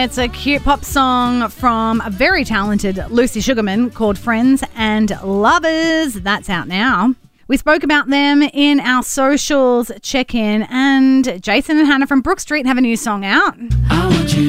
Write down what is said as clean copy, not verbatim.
It's a cute pop song from a very talented Lucy Sugarman called Friends and Lovers. That's out now. We spoke about them in our socials check-in, and Jason and Hannah from Brook Street have a new song out. I want you